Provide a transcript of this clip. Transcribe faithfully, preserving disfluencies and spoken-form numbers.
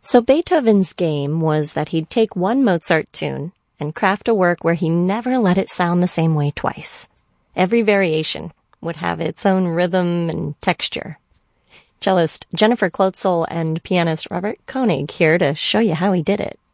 So Beethoven's game was that he'd take one Mozart tune and craft a work where he never let it sound the same way twice. Every variation would have its own rhythm and texture. Cellist Jennifer Klotzel and pianist Robert Koenig here to show you how he did it.